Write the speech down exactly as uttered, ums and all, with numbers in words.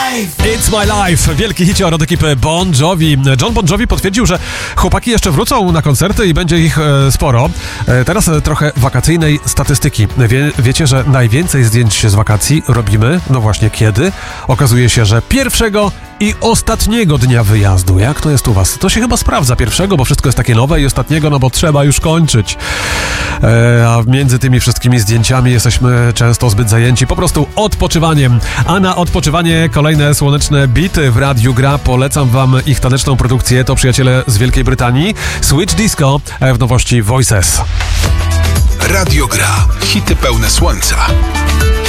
It's My Life, wielki hicie od ekipy Bon Jovi. John Bon Jovi potwierdził, że chłopaki jeszcze wrócą na koncerty i będzie ich e, sporo. E, teraz e, trochę wakacyjnej statystyki. Wie, wiecie, że najwięcej zdjęć z wakacji robimy, no właśnie kiedy? Okazuje się, że pierwszego i ostatniego dnia wyjazdu. Jak to jest u was? To się chyba sprawdza pierwszego, bo wszystko jest takie nowe, i ostatniego, no bo trzeba już kończyć. E, a między tymi wszystkimi zdjęciami jesteśmy często zbyt zajęci po prostu odpoczywaniem. A na odpoczywanie kolejne słoneczne bity w Radiu Gra. Polecam wam ich taneczną produkcję. To przyjaciele z Wielkiej Brytanii. Switch Disco w nowości Voices. Radio Gra. Hity pełne słońca.